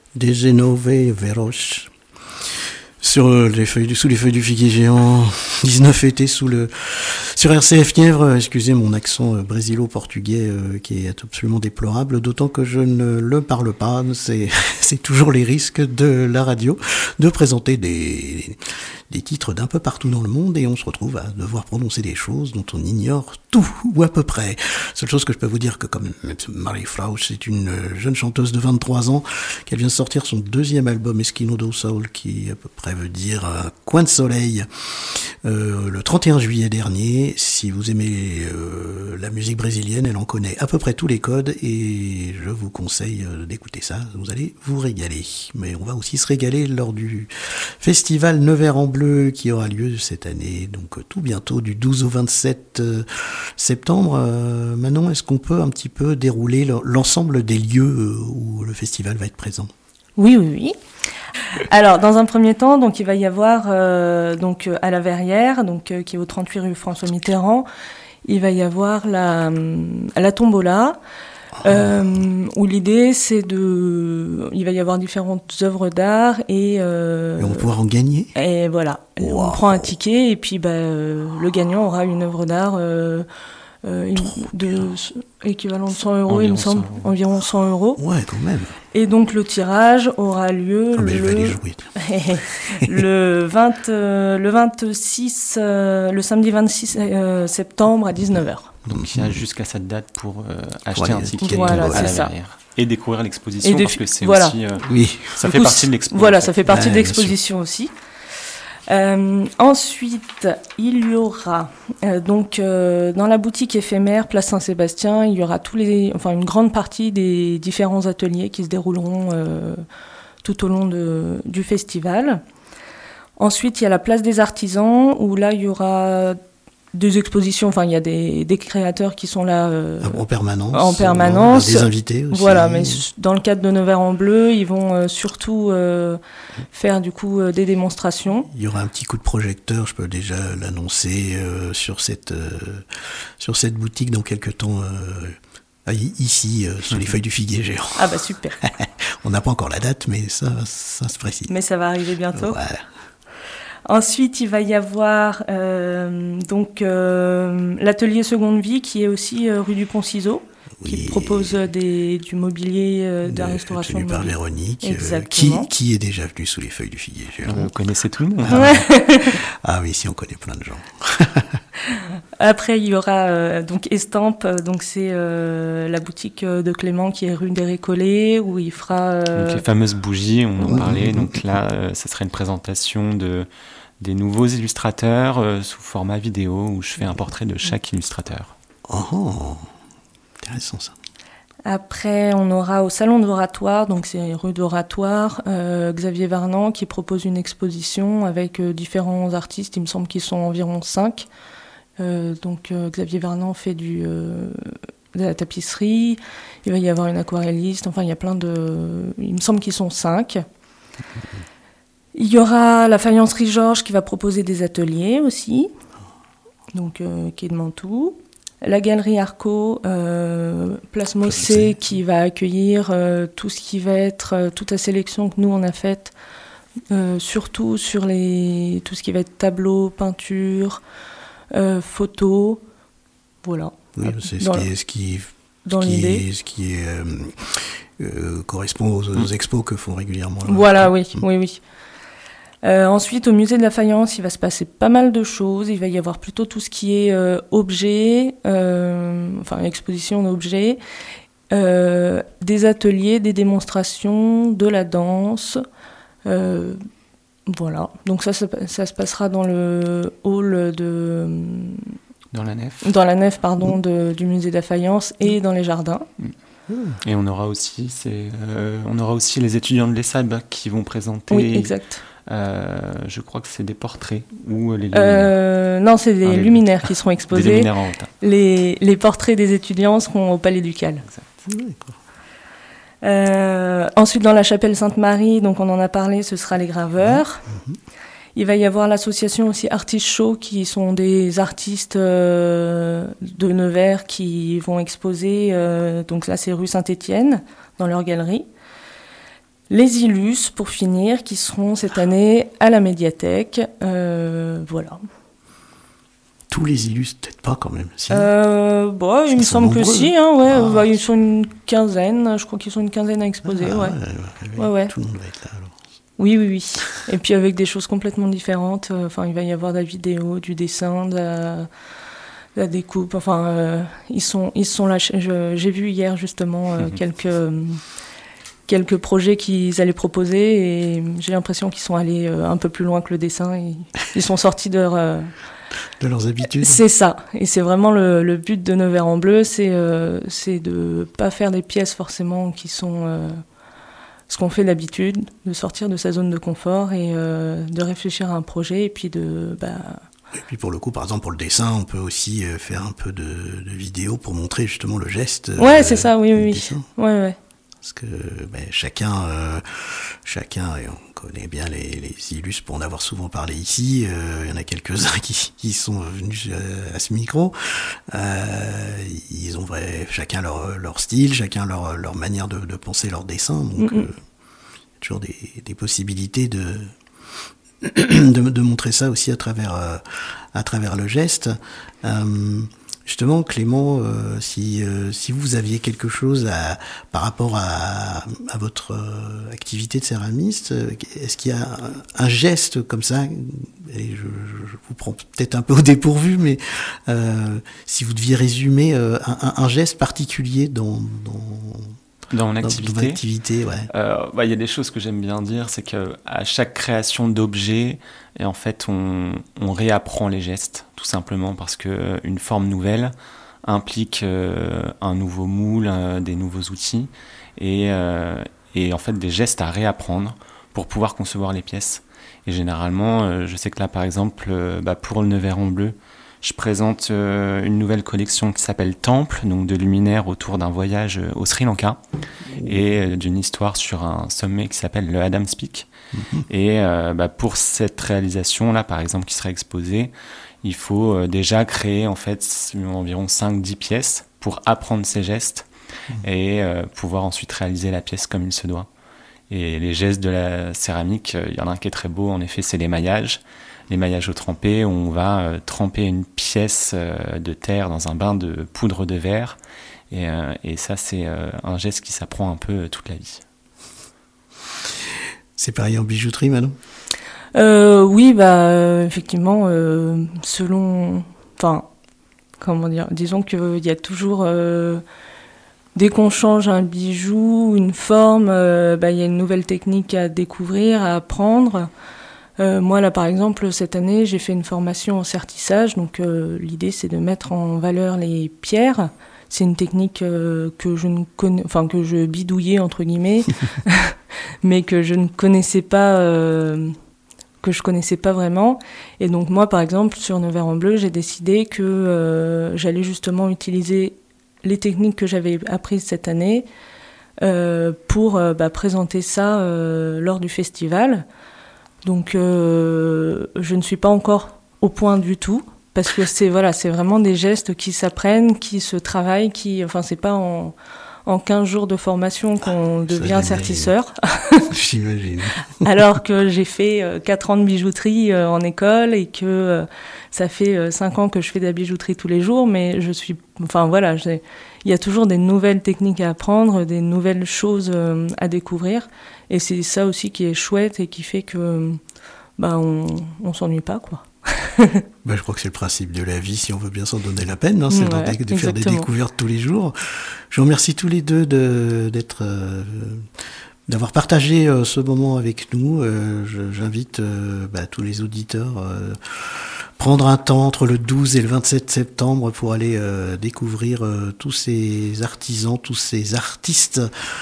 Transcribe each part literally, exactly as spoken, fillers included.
Dezenove Veros. Sur les feuilles, sous les feuilles du figuier géant, dix-neuf étés sous le, sur R C F Nièvre, excusez mon accent brésilo-portugais euh, qui est absolument déplorable, d'autant que je ne le parle pas, c'est, c'est toujours les risques de la radio, de présenter des, des titres d'un peu partout dans le monde et on se retrouve à devoir prononcer des choses dont on ignore tout, ou à peu près. Seule chose que je peux vous dire que comme Marie Frausch est une jeune chanteuse de vingt-trois ans, qu'elle vient de sortir son deuxième album Esquino do Soul, qui à peu près veut dire un coin de soleil, euh, le trente et un juillet dernier. Si vous aimez euh, la musique brésilienne, elle en connaît à peu près tous les codes et je vous conseille d'écouter ça, vous allez vous régaler. Mais on va aussi se régaler lors du festival Nevers en Bleu qui aura lieu cette année, donc tout bientôt du douze au vingt-sept septembre. Euh, Manon, est-ce qu'on peut un petit peu dérouler l'ensemble des lieux où le festival va être présent ? Oui, oui, oui. Alors, dans un premier temps, donc il va y avoir euh, donc à la Verrière, donc euh, qui est au trente-huit rue François Mitterrand, il va y avoir la la tombola. Euh, où l'idée c'est de, il va y avoir différentes œuvres d'art et, euh, et on va pouvoir en gagner. Et voilà, wow. On prend un ticket et puis bah, euh, le gagnant aura une œuvre d'art euh, euh, de équivalent de cent euros, il me semble, environ cent euros. Ouais, quand même. Et donc le tirage aura lieu ah, mais le, je vais aller jouer. le vingt, euh, le vingt-six, euh, le samedi vingt-six euh, septembre à dix-neuf heures. Donc il y a jusqu'à cette date pour euh, acheter ouais, un ticket voilà, à la ça. Verrière. Et découvrir l'exposition, de... parce que c'est voilà. aussi... Euh, oui. Ça du fait coup, partie de l'exposition. Voilà, ça fait partie ouais, de l'exposition aussi. Euh, ensuite, il y aura euh, donc euh, dans la boutique éphémère Place Saint-Sébastien, il y aura tous les, enfin une grande partie des différents ateliers qui se dérouleront euh, tout au long de, du festival. Ensuite, il y a la Place des Artisans où là il y aura des expositions, enfin il y a des, des créateurs qui sont là euh, en permanence, en permanence, des invités aussi. Voilà, mais dans le cadre de Nevers en Bleu, ils vont euh, surtout euh, faire du coup euh, des démonstrations. Il y aura un petit coup de projecteur, je peux déjà l'annoncer euh, sur cette euh, sur cette boutique dans quelques temps. Euh, Ici, euh, sous les feuilles du figuier géant. Ah bah super. On n'a pas encore la date, mais ça, ça se précise. Mais ça va arriver bientôt. Ouais. Ensuite, il va y avoir euh, donc euh, l'atelier Seconde Vie qui est aussi euh, rue du Pont-Ciseaux, oui. qui propose des, du mobilier, euh, de la restauration. Tenu par Véronique, euh, qui, qui est déjà venue sous les feuilles du figuier géant. Vous connaissez tout le monde. Ah, ouais. Ah oui, si on connaît plein de gens. Après, il y aura euh, donc Estampe, donc c'est euh, la boutique de Clément qui est rue des Récollets, où il fera... Euh... Donc les fameuses bougies, on en parlait, donc là, euh, ça serait une présentation de, des nouveaux illustrateurs euh, sous format vidéo, où je fais un portrait de chaque illustrateur. Oh, intéressant ça. Après, on aura au Salon d'Oratoire, donc c'est rue d'Oratoire, euh, Xavier Varnant qui propose une exposition avec euh, différents artistes, il me semble qu'ils sont environ cinq. Euh, donc euh, Xavier Varnant fait du, euh, de la tapisserie, il va y avoir une aquarelliste, enfin il y a plein de... Il me semble qu'ils sont cinq. Il y aura la faïencerie Georges qui va proposer des ateliers aussi, donc euh, qui est de Mantoue. La galerie Arco, euh, Place Mossé, qui va accueillir euh, tout ce qui va être, euh, toute la sélection que nous on a faite, euh, surtout sur les, tout ce qui va être tableau, peinture, euh, photo, voilà. Oui, c'est ce qui, est, ce qui, dans ce qui l'idée. Est, ce qui est, euh, euh, correspond aux, aux expos que font régulièrement. Là. Voilà, oui, mmh. oui, oui. Euh, ensuite, au musée de la Faïence, il va se passer pas mal de choses. Il va y avoir plutôt tout ce qui est euh, objets, euh, enfin exposition d'objets, euh, des ateliers, des démonstrations, de la danse. Euh, voilà. Donc ça, ça, ça se passera dans le hall de... Dans la nef. Dans la nef, pardon, de, du musée de la Faïence et dans les jardins. Et on aura aussi, c'est, euh, on aura aussi les étudiants de l'E S A B qui vont présenter... Oui, exact. Euh, je crois que c'est des portraits ou les luminaires. Euh, non, c'est des ah, luminaires qui seront exposés. Des luminaires en hautain. Les, les portraits des étudiants seront au Palais Ducal. Exact. Euh, ensuite, dans la chapelle Sainte-Marie, donc on en a parlé, ce sera les graveurs. Mmh. Il va y avoir l'association aussi Artistes Show, qui sont des artistes euh, de Nevers qui vont exposer. Euh, donc là, c'est rue Saint-Étienne, dans leur galerie. les Illus, pour finir, qui seront cette année à la médiathèque. Euh, voilà. Tous les Illus, peut-être pas quand même. Si. Euh, bon, il me semble nombreux. que si. Hein, ouais, ah. bah, ils sont une quinzaine. Je crois qu'ils sont une quinzaine à exposer. Ah, ouais. Ouais, ouais, ouais, ouais. Tout le monde va être là alors. Oui, oui, oui. Et puis avec des choses complètement différentes. Enfin, il va y avoir de la vidéo, du dessin, de la, de la découpe. Enfin, euh, ils sont, ils sont là. Je, j'ai vu hier justement euh, quelques. Euh, quelques projets qu'ils allaient proposer et j'ai l'impression qu'ils sont allés euh, un peu plus loin que le dessin. Et ils sont sortis de leur... Euh... de leurs habitudes. C'est ça. Et c'est vraiment le, le but de Nevers en bleu, c'est, euh, c'est de ne pas faire des pièces forcément qui sont euh, ce qu'on fait d'habitude, de sortir de sa zone de confort et euh, de réfléchir à un projet et puis de... Bah, et puis pour le coup, par exemple, pour le dessin, on peut aussi euh, faire un peu de, de vidéo pour montrer justement le geste. Ouais, euh, c'est ça, oui, oui. Dessin. Ouais, ouais. Parce que ben, chacun, euh, chacun, et on connaît bien les, les Illus pour en avoir souvent parlé ici, euh, il y en a quelques-uns qui, qui sont venus à, à ce micro. Euh, ils ont vrai, chacun leur, leur style, chacun leur, leur manière de, de penser leur dessin. Donc, mm-hmm. euh, toujours des, des possibilités de, de, de montrer ça aussi à travers, euh, à travers le geste. Euh, Justement, Clément, euh, si, euh, si vous aviez quelque chose à, par rapport à, à votre euh, activité de céramiste, euh, est-ce qu'il y a un, un geste comme ça, et je, je vous prends peut-être un peu au dépourvu, mais euh, si vous deviez résumer euh, un, un geste particulier dans... dans Dans mon activité, dans, dans activité ouais. Euh, bah, y a des choses que j'aime bien dire, c'est qu'à chaque création d'objet, et en fait, on, on réapprend les gestes, tout simplement, parce qu'une forme nouvelle implique euh, un nouveau moule, euh, des nouveaux outils, et, euh, et en fait des gestes à réapprendre pour pouvoir concevoir les pièces. Et généralement, euh, je sais que là, par exemple, euh, bah, pour le Nevers en bleu, je présente euh, une nouvelle collection qui s'appelle Temple, donc de luminaires autour d'un voyage au Sri Lanka et euh, d'une histoire sur un sommet qui s'appelle le Adam's Peak. Mm-hmm. Et euh, bah, pour cette réalisation-là, par exemple, qui sera exposée, il faut euh, déjà créer en fait environ cinq dix pièces pour apprendre ces gestes mm-hmm. et euh, pouvoir ensuite réaliser la pièce comme il se doit. Et les gestes de la céramique, il y en a un qui est très beau, en effet, c'est l'émaillage. L'émaillage au trempé, où on va euh, tremper une pièce euh, de terre dans un bain de poudre de verre. Et, euh, et ça, c'est euh, un geste qui s'apprend un peu euh, toute la vie. C'est pareil en bijouterie, Manon ? euh, Oui, bah, euh, effectivement, euh, selon... Enfin, comment dire ? Disons qu'il y a toujours... Euh, dès qu'on change un bijou, une forme, euh, bah, y a une nouvelle technique à découvrir, à apprendre. Euh, moi, là, par exemple, cette année, j'ai fait une formation en sertissage. Donc, euh, l'idée, c'est de mettre en valeur les pierres. C'est une technique euh, que je ne connais, enfin, que je bidouillais, entre guillemets, mais que je ne connaissais pas, euh, que je connaissais pas vraiment. Et donc, moi, par exemple, sur Nevers en bleu, j'ai décidé que euh, j'allais justement utiliser les techniques que j'avais apprises cette année euh, pour euh, bah, présenter ça euh, lors du festival. Donc, euh, je ne suis pas encore au point du tout, parce que c'est, voilà, c'est vraiment des gestes qui s'apprennent, qui se travaillent, qui, enfin, c'est pas en, en quinze jours de formation qu'on ah, devient sertisseur. J'imagine. Alors que j'ai fait euh, quatre ans de bijouterie euh, en école et que euh, ça fait euh, cinq ans que je fais de la bijouterie tous les jours, mais je suis, enfin voilà, j'ai, il y a toujours des nouvelles techniques à apprendre, des nouvelles choses euh, à découvrir. Et c'est ça aussi qui est chouette et qui fait que bah, on, on s'ennuie pas, quoi. bah, je crois que c'est le principe de la vie, si on veut bien s'en donner la peine, hein, c'est ouais, de, de faire des découvertes tous les jours. Je vous remercie tous les deux de, d'être, euh, d'avoir partagé euh, ce moment avec nous. Euh, je, j'invite euh, bah, tous les auditeurs euh, prendre un temps entre le douze et le vingt-sept septembre pour aller euh, découvrir euh, tous ces artisans, tous ces artistes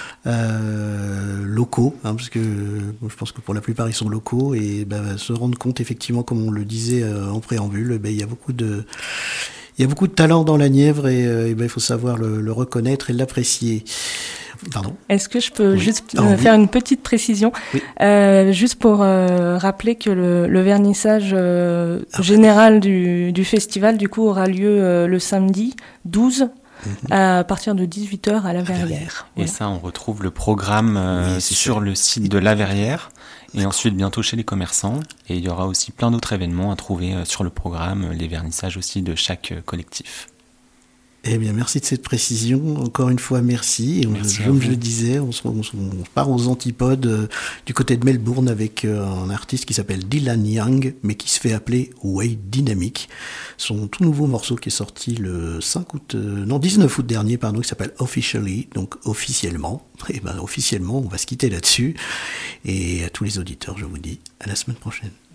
Euh, locaux, hein, parce que je pense que pour la plupart ils sont locaux et bah, se rendre compte effectivement, comme on le disait euh, en préambule, bah, il y a beaucoup de il y a beaucoup de talent dans la Nièvre et, euh, et bah, il faut savoir le, le reconnaître et l'apprécier. Pardon. Est-ce que je peux oui. juste oh, euh, oui. faire une petite précision, oui. euh, juste pour euh, rappeler que le, le vernissage euh, ah, général du, du festival du coup aura lieu euh, le samedi douze mmh. à partir de dix-huit heures à La Verrière. Et voilà. ça, on retrouve le programme euh, oui, sur ça. le site de La Verrière et D'accord. ensuite bientôt chez les commerçants. Et il y aura aussi plein d'autres événements à trouver euh, sur le programme, les vernissages aussi de chaque euh, collectif. Eh bien, merci de cette précision. Encore une fois, merci. Et on, merci comme je le disais, on, se, on, se, on part aux antipodes euh, du côté de Melbourne avec euh, un artiste qui s'appelle Dylan Young, mais qui se fait appeler Wade Dynamic. Son tout nouveau morceau qui est sorti le cinq août, euh, non, dix-neuf août dernier, pardon, qui s'appelle Officially, donc officiellement. Et ben, officiellement, on va se quitter là-dessus. Et à tous les auditeurs, je vous dis à la semaine prochaine.